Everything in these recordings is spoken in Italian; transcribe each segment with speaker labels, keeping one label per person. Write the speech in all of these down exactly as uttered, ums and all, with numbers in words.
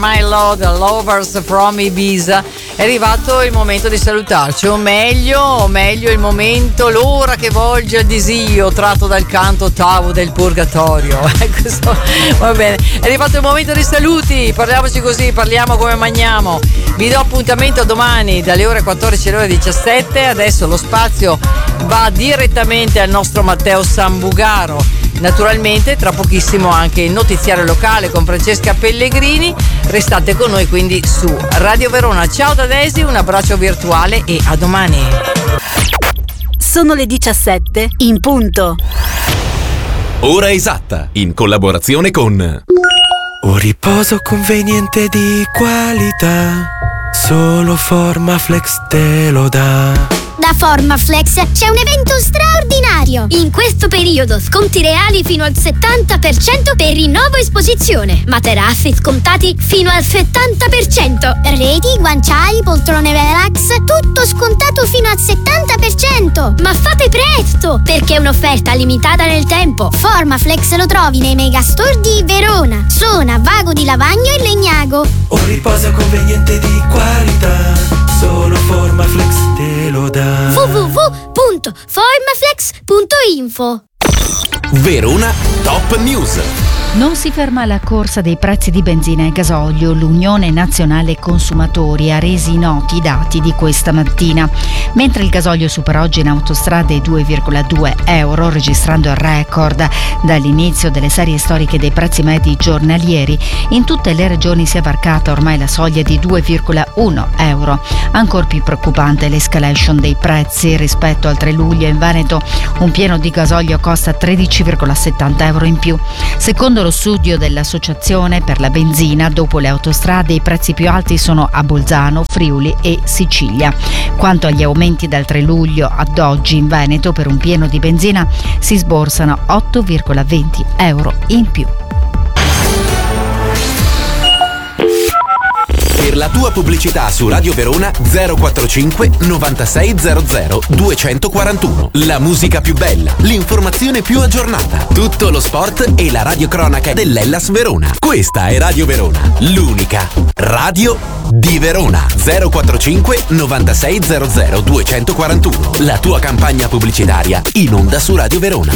Speaker 1: My Lord, Lovers from Ibiza. È arrivato il momento di salutarci, o meglio, o meglio il momento, l'ora che volge il disio tratto dal canto ottavo del Purgatorio. Questo, va bene, è arrivato il momento dei saluti, parliamoci così, parliamo come mangiamo. Vi do appuntamento domani dalle ore quattordici alle ore diciassette. Adesso lo spazio va direttamente al nostro Matteo Sambugaro. Naturalmente tra pochissimo anche il notiziario locale con Francesca Pellegrini. Restate con noi quindi su Radio Verona. Ciao da Desi, un abbraccio virtuale e a domani.
Speaker 2: Sono le diciassette in punto.
Speaker 3: Ora esatta, in collaborazione con
Speaker 4: Un riposo conveniente di qualità, solo Formaflex te lo dà.
Speaker 5: Da Formaflex c'è un evento straordinario. In questo periodo sconti reali fino al settanta per cento per rinnovo esposizione. Materassi scontati fino al settanta per cento. Reti, guanciali, poltrone relax, tutto scontato fino al settanta per cento. Ma fate presto, perché è un'offerta limitata nel tempo. Formaflex lo trovi nei megastore di Verona, Sona, Vago di Lavagno e Legnago.
Speaker 4: Un riposo conveniente di qualità, solo Formaflex te lo dà.
Speaker 5: w w w punto formaflex punto info.
Speaker 3: Verona Top News.
Speaker 6: Non si ferma la corsa dei prezzi di benzina e gasolio. L'Unione Nazionale Consumatori ha resi noti i dati di questa mattina. Mentre il gasolio supera oggi in autostrade i due virgola due euro, registrando il record dall'inizio delle serie storiche dei prezzi medi giornalieri, in tutte le regioni si è varcata ormai la soglia di due virgola uno euro. Ancor più preoccupante è l'escalation dei prezzi. Rispetto al tre luglio in Veneto un pieno di gasolio costa tredici virgola settanta euro in più. Secondo lo studio dell'Associazione per la benzina, dopo le autostrade i prezzi più alti sono a Bolzano, Friuli e Sicilia. Quanto agli aumenti dal tre luglio ad oggi in Veneto, per un pieno di benzina si sborsano otto virgola venti euro in più.
Speaker 3: Per la tua pubblicità su Radio Verona zero quarantacinque novantasei zero zero duecentoquarantuno. La musica più bella, l'informazione più aggiornata, tutto lo sport e la radiocronaca dell'Hellas Verona. Questa è Radio Verona, l'unica radio di Verona. zero quarantacinque novantasei zero zero duecentoquarantuno. La tua campagna pubblicitaria in onda su Radio Verona.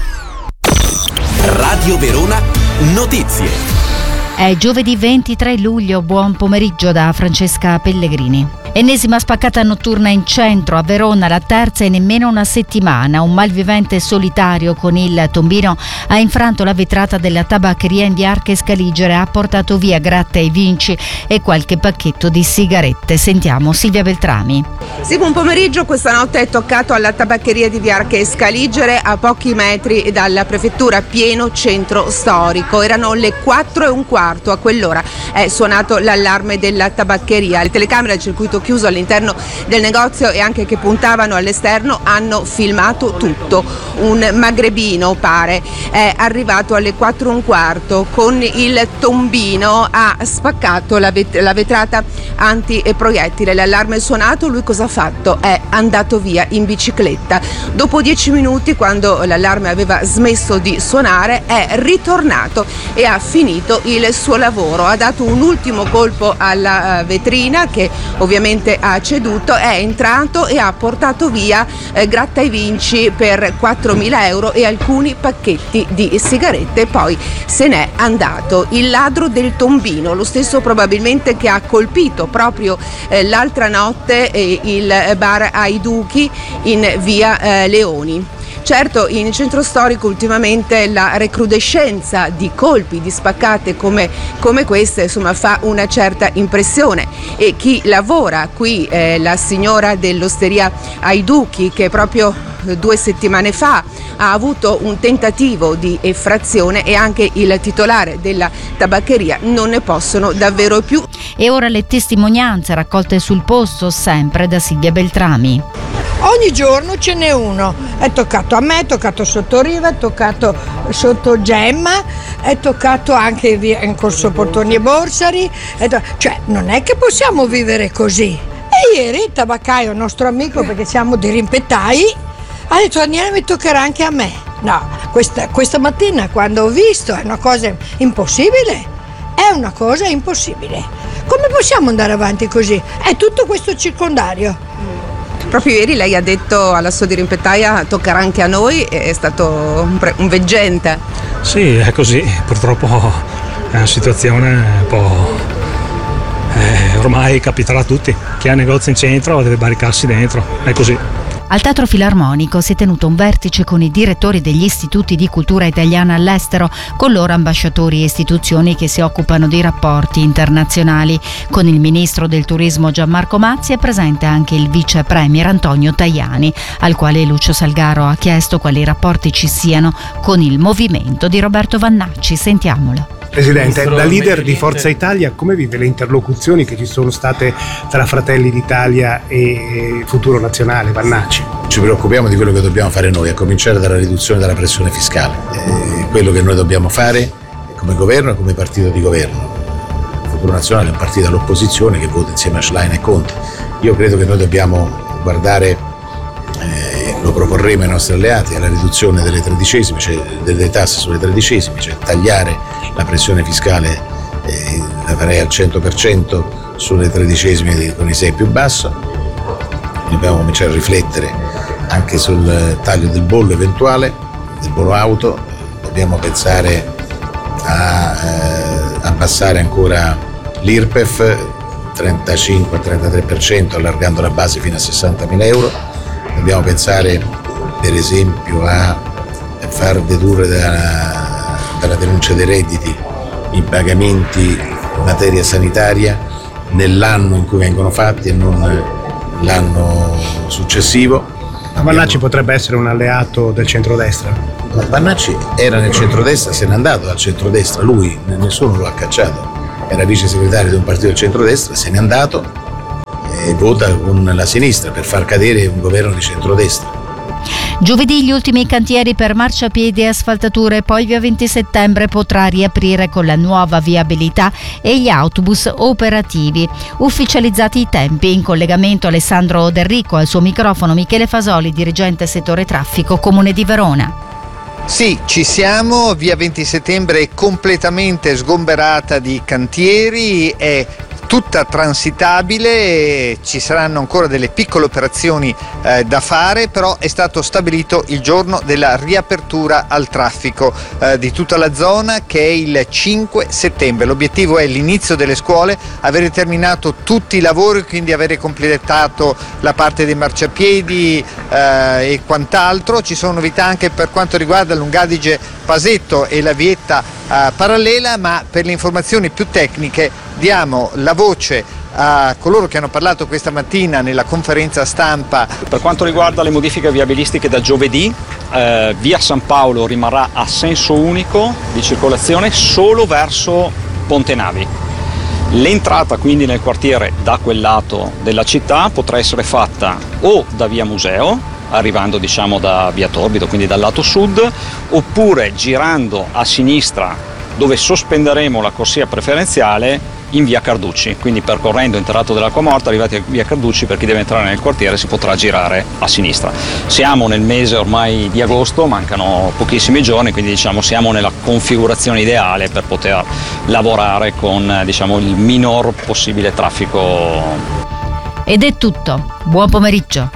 Speaker 3: Radio Verona Notizie.
Speaker 6: È giovedì ventitré luglio, buon pomeriggio da Francesca Pellegrini. Ennesima spaccata notturna in centro a Verona, la terza in nemmeno una settimana. Un malvivente solitario con il tombino ha infranto la vetrata della tabaccheria in via Arche Scaligere, ha portato via gratta e vinci e qualche pacchetto di sigarette. Sentiamo Silvia Beltrami.
Speaker 7: Sì, buon pomeriggio. Questa notte è toccato alla tabaccheria di via Arche Scaligere, a pochi metri dalla prefettura, pieno centro storico. Erano le quattro e un quarto, a quell'ora è suonato l'allarme della tabaccheria. Le telecamere del circuito chiuso all'interno del negozio e anche che puntavano all'esterno hanno filmato tutto. Un magrebino, pare, è arrivato alle quattro e un quarto con il tombino, ha spaccato la, vet- la vetrata antiproiettile. L'allarme è suonato, lui cosa ha fatto? È andato via in bicicletta. Dopo dieci minuti, quando l'allarme aveva smesso di suonare, è ritornato e ha finito il suo lavoro. Ha dato un ultimo colpo alla vetrina che ovviamente ha ceduto, è entrato e ha portato via eh, gratta e vinci per quattromila euro e alcuni pacchetti di sigarette, poi se n'è andato. Il ladro del tombino, lo stesso probabilmente che ha colpito proprio eh, l'altra notte eh, il bar ai Duchi in via eh, Leoni. Certo, in centro storico ultimamente la recrudescenza di colpi, di spaccate come, come queste, insomma, fa una certa impressione, e chi lavora qui, eh, la signora dell'osteria ai Duchi, che proprio due settimane fa ha avuto un tentativo di effrazione, e anche il titolare della tabaccheria, non ne possono davvero più.
Speaker 6: E ora le testimonianze raccolte sul posto, sempre da Silvia Beltrami.
Speaker 8: Ogni giorno ce n'è uno, è toccato a me, è toccato sotto Riva, è toccato sotto Gemma, è toccato anche via in Corso Portoni e Borsari, è to- cioè non è che possiamo vivere così. E ieri il tabaccaio, nostro amico, perché siamo dirimpettai, ha detto: Daniele, mi toccherà anche a me. No, questa, questa mattina quando ho visto, è una cosa impossibile. è una cosa impossibile. Come possiamo andare avanti così? È tutto questo circondario.
Speaker 7: Proprio ieri lei ha detto alla sua dirimpettaia toccherà anche a noi, è stato un, pre- un veggente.
Speaker 9: Sì, è così, purtroppo è una situazione un po'... Eh, ormai capiterà a tutti, chi ha negozi in centro deve barricarsi dentro, è così.
Speaker 6: Al Teatro Filarmonico si è tenuto un vertice con i direttori degli istituti di cultura italiana all'estero, con loro ambasciatori e istituzioni che si occupano dei rapporti internazionali. Con il ministro del turismo Gianmarco Mazzi è presente anche il vice premier Antonio Tajani, al quale Lucio Salgaro ha chiesto quali rapporti ci siano con il movimento di Roberto Vannacci. Sentiamolo.
Speaker 10: Presidente, da leader di Forza Italia, come vive le interlocuzioni che ci sono state tra Fratelli d'Italia e Futuro Nazionale, Vannacci?
Speaker 11: Ci preoccupiamo di quello che dobbiamo fare noi, a cominciare dalla riduzione della pressione fiscale. È quello che noi dobbiamo fare come governo e come partito di governo. Il Futuro Nazionale è un partito all'opposizione che vota insieme a Schlein e Conte. Io credo che noi dobbiamo guardare, eh, lo proporremo ai nostri alleati, alla riduzione delle tredicesime, cioè delle tasse sulle tredicesime, cioè tagliare la pressione fiscale, eh, la farei al cento per cento sulle tredicesime con i sei più basso. Dobbiamo cominciare a riflettere anche sul taglio del bollo eventuale, del bollo auto. Dobbiamo pensare a eh, abbassare ancora l'I R P E F trentacinque trentatré per cento, allargando la base fino a sessantamila euro. Dobbiamo pensare per esempio a far dedurre dalla dalla denuncia dei redditi i pagamenti in materia sanitaria nell'anno in cui vengono fatti e non l'anno successivo.
Speaker 10: Ma Vannacci Abbiamo... potrebbe essere un alleato del centrodestra?
Speaker 11: Ma Vannacci era nel centrodestra, se n'è andato dal centrodestra, lui, nessuno lo ha cacciato, era vice segretario di un partito del centrodestra, se n'è andato e vota con la sinistra per far cadere un governo di centrodestra.
Speaker 6: Giovedì gli ultimi cantieri per marciapiedi e asfaltature, poi via venti settembre potrà riaprire con la nuova viabilità e gli autobus operativi. Ufficializzati i tempi, in collegamento Alessandro Del Rico, al suo microfono Michele Fasoli, dirigente settore traffico Comune di Verona.
Speaker 12: Sì, ci siamo, via venti settembre è completamente sgomberata di cantieri, è tutta transitabile, ci saranno ancora delle piccole operazioni eh, da fare, però è stato stabilito il giorno della riapertura al traffico eh, di tutta la zona, che è il cinque settembre. L'obiettivo è l'inizio delle scuole, avere terminato tutti i lavori, quindi avere completato la parte dei marciapiedi eh, e quant'altro. Ci sono novità anche per quanto riguarda l'Ungadige Pasetto e la vietta eh, parallela, ma per le informazioni più tecniche diamo la voce a coloro che hanno parlato questa mattina nella conferenza stampa.
Speaker 13: Per quanto riguarda le modifiche viabilistiche, da giovedì eh, via San Paolo rimarrà a senso unico di circolazione solo verso Ponte Navi. L'entrata quindi nel quartiere da quel lato della città potrà essere fatta o da via Museo, arrivando diciamo da via Torbido, quindi dal lato sud, oppure girando a sinistra dove sospenderemo la corsia preferenziale in via Carducci, quindi percorrendo Interrato dell'Acqua Morta, arrivati a via Carducci, per chi deve entrare nel quartiere si potrà girare a sinistra. Siamo nel mese ormai di agosto, mancano pochissimi giorni, quindi diciamo siamo nella configurazione ideale per poter lavorare con diciamo il minor possibile traffico.
Speaker 6: Ed è tutto, buon pomeriggio.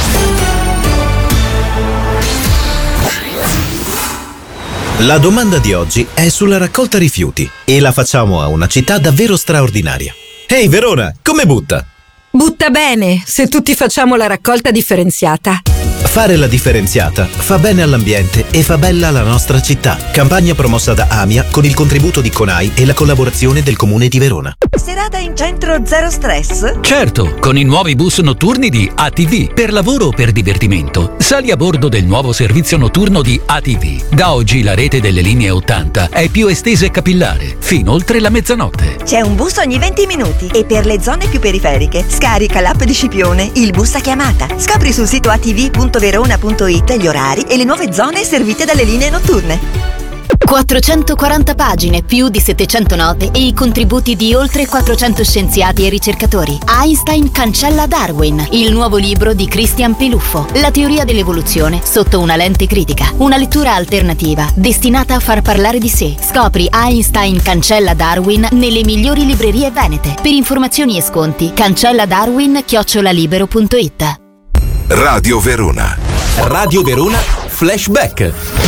Speaker 3: La domanda di oggi è sulla raccolta rifiuti e la facciamo a una città davvero straordinaria. Ehi hey Verona, come butta?
Speaker 14: Butta bene, se tutti facciamo la raccolta differenziata.
Speaker 3: Fare la differenziata fa bene all'ambiente e fa bella la nostra città. Campagna promossa da AMIA con il contributo di CONAI e la collaborazione del Comune di Verona.
Speaker 15: Serata in centro zero stress?
Speaker 16: Certo, con i nuovi bus notturni di A T V. Per lavoro o per divertimento, sali a bordo del nuovo servizio notturno di A T V. Da oggi la rete delle linee ottanta è più estesa e capillare, fino oltre la mezzanotte.
Speaker 15: C'è un bus ogni venti minuti e per le zone più periferiche scarica l'app di Scipione, il bus a chiamata. Scopri sul sito a t v punto verona punto it gli orari e le nuove zone servite dalle linee notturne.
Speaker 17: quattrocentoquaranta pagine, più di settecento note e i contributi di oltre quattrocento scienziati e ricercatori. Einstein cancella Darwin, il nuovo libro di Christian Peluffo. La teoria dell'evoluzione sotto una lente critica. Una lettura alternativa destinata a far parlare di sé. Scopri Einstein cancella Darwin nelle migliori librerie venete. Per informazioni e sconti cancelladarwin chiocciola libero punto it.
Speaker 3: Radio Verona. Radio Verona Flashback.